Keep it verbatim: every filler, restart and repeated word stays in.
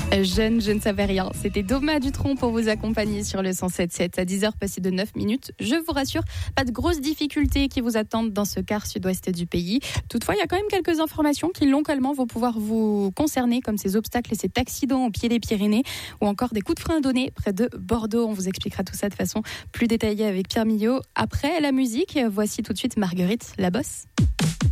Jeune, je ne savais rien. C'était Doma Dutronc pour vous accompagner sur le cent sept sept à dix heures passées de neuf minutes. Je vous rassure, pas de grosses difficultés qui vous attendent dans ce quart sud-ouest du pays. Toutefois, il y a quand même quelques informations qui localement vont pouvoir vous concerner, comme ces obstacles et cet accident au pied des Pyrénées ou encore des coups de frein donnés près de Bordeaux. On vous expliquera tout ça de façon plus détaillée avec Pierre Millot. Après la musique, voici tout de suite Marguerite La Bosse.